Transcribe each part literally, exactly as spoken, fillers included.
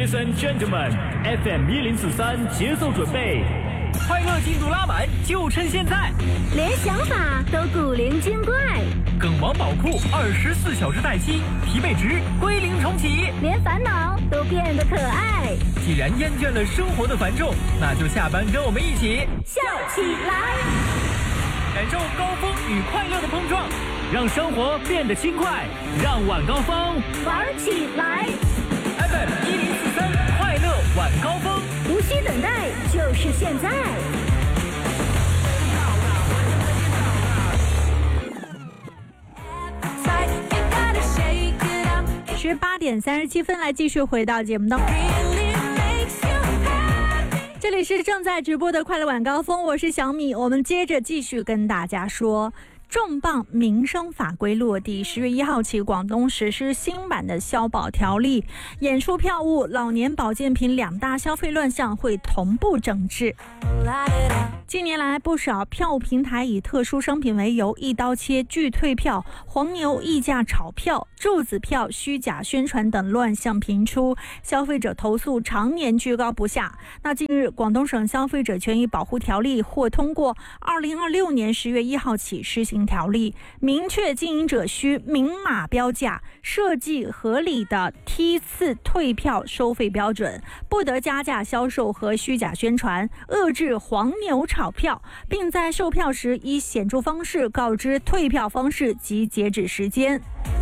Ladies and gentlemen, F M 一零四三节奏准备，快乐进度拉满，就趁现在。 连想法都古灵精怪， 梗王宝库二十四小时待机，疲惫值归零重启， 连烦恼都变得可爱。 既然厌倦了生活的繁重，那就下班跟我们一起笑起来， 感受高峰与快乐的碰撞，让生活变得轻快，让晚高峰玩起来。 F M 一零四三快乐晚高峰， 无需等待，就是现在。 十八点三十七分，来继续回到节目当中。这里是正在直播的快乐晚高峰，我是小米。我们接着继续跟大家说，重磅民生法规落地，十月一号起，广东实施新版的消保条例，演出票务、老年保健品两大消费乱象会同步整治。近年来，不少票务平台以特殊商品为由，一刀切拒退票、黄牛溢价炒票、柱子票虚假宣传等乱象频出，消费者投诉常年居高不下。那近日，广东省消费者权益保护条例获通过，二零二六年十月一号起施行条例，明确经营者需明码标价，设计合理的梯次退票收费标准，不得加价销售和虚假宣传，遏制黄牛炒票，并在售票时以显著方式告知退票方式及截止时间。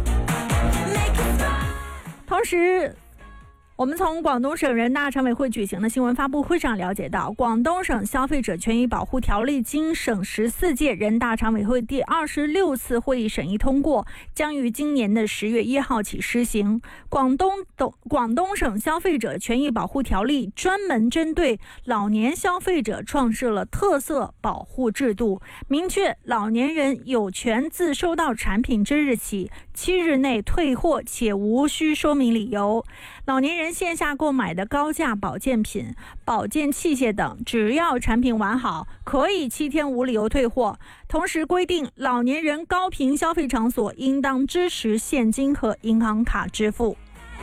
同时，我们从广东省人大常委会举行的新闻发布会上了解到，广东省消费者权益保护条例经省十四届人大常委会第二十六次会议审议通过，将于今年的十月一号起施行。广东广东省消费者权益保护条例专门针对老年消费者创设了特色保护制度，明确老年人有权自收到产品之日起七日内退货，且无需说明理由。老年人线下购买的高价保健品、保健器械等，只要产品完好，可以七天无理由退货。同时规定，老年人高频消费场所应当支持现金和银行卡支付。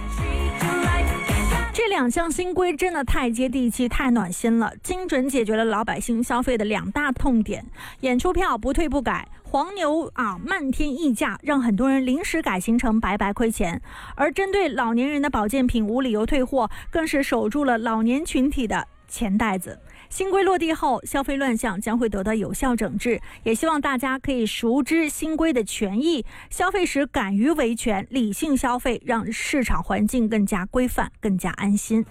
这两项新规真的太接地气、太暖心了，精准解决了老百姓消费的两大痛点：演出票不退不改，黄牛啊漫天溢价，让很多人临时改行程白白亏钱。而针对老年人的保健品无理由退货，更是守住了老年群体的钱袋子。新规落地后，消费乱象将会得到有效整治，也希望大家可以熟知新规的权益，消费时敢于维权，理性消费，让市场环境更加规范，更加安心。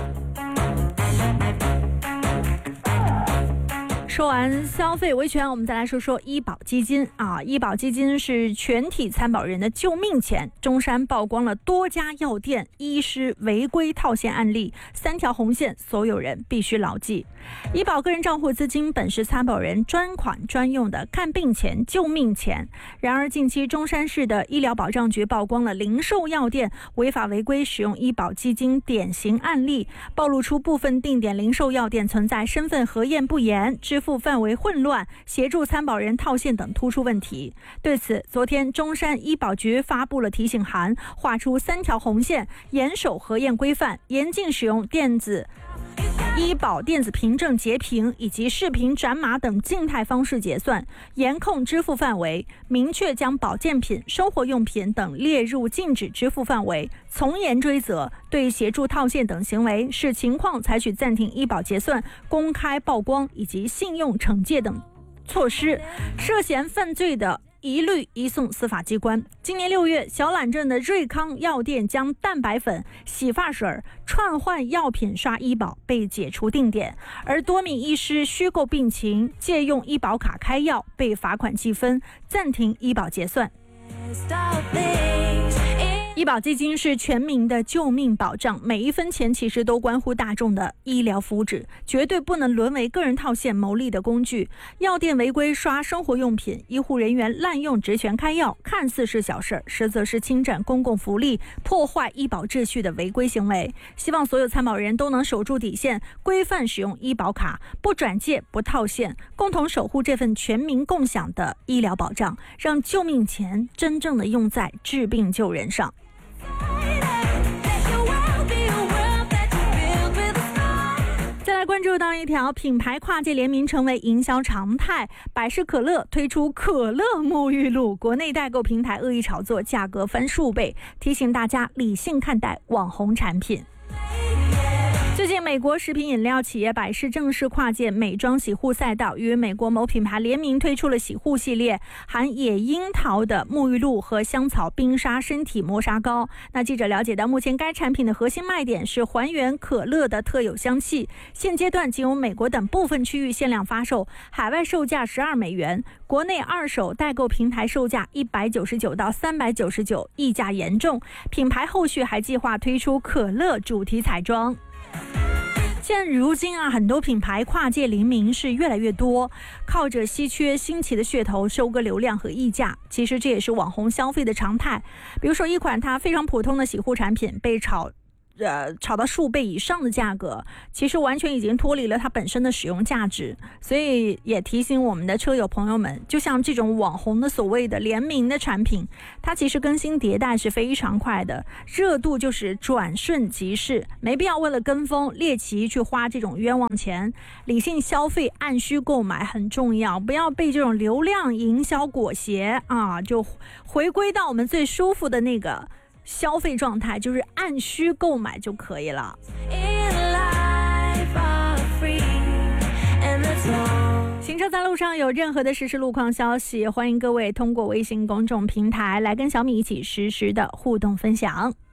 说完消费维权，我们再来说说医保基金啊。医保基金是全体参保人的救命钱。中山曝光了多家药店医师违规套现案例，三条红线，所有人必须牢记。医保个人账户资金本是参保人专款专用的看病钱、救命钱。然而，近期中山市的医疗保障局曝光了零售药店违法违规使用医保基金典型案例，暴露出部分定点零售药店存在身份核验不严、支付范围混乱、协助参保人套现等突出问题。对此，昨天中山医保局发布了提醒函，画出三条红线，严守核验规范，严禁使用电子医保电子凭证截屏以及视频转码等静态方式结算，严控支付范围，明确将保健品、生活用品等列入禁止支付范围，从严追责，对协助套现等行为视情况采取暂停医保结算、公开曝光以及信用惩戒等措施，涉嫌犯罪的一律移送司法机关。今年六月，小榄镇的瑞康药店将蛋白粉、洗发水串换药品刷医保，被解除定点；而多名医师虚构病情，借用医保卡开药，被罚款计分，暂停医保结算。医保基金是全民的救命保障，每一分钱其实都关乎大众的医疗福祉，绝对不能沦为个人套现牟利的工具。药店违规刷生活用品，医护人员滥用职权开药，看似是小事，实则是侵占公共福利、破坏医保秩序的违规行为。希望所有参保人都能守住底线，规范使用医保卡，不转借、不套现，共同守护这份全民共享的医疗保障，让救命钱真正的用在治病救人上。 关注到一条，品牌跨界联名成为营销常态，百事可乐推出可乐沐浴露，国内代购平台恶意炒作，价格翻数倍，提醒大家理性看待网红产品。最近，美国食品饮料企业百事正式跨界美妆洗护赛道，与美国某品牌联名推出了洗护系列，含野樱桃的沐浴露和香草冰沙身体磨砂膏。那记者了解到，目前该产品的核心卖点是还原可乐的特有香气，现阶段仅有美国等部分区域限量发售，海外售价十二美元，国内二手代购平台售价一百九十九到三百九十九，溢价严重。品牌后续还计划推出可乐主题彩妆。现如今啊，很多品牌跨界联名是越来越多，靠着稀缺新奇的噱头收割流量和溢价。其实这也是网红消费的常态。比如说，一款它非常普通的洗护产品被炒呃，炒到数倍以上的价格，其实完全已经脱离了它本身的使用价值。所以也提醒我们的车友朋友们，就像这种网红的所谓的联名的产品，它其实更新迭代是非常快的，热度就是转瞬即逝，没必要为了跟风猎奇去花这种冤枉钱。理性消费，按需购买很重要，不要被这种流量营销裹挟啊！就回归到我们最舒服的那个消费状态，就是按需购买就可以了。行车在路上有任何的实时路况消息，欢迎各位通过微信公众平台来跟小米一起实时的互动分享。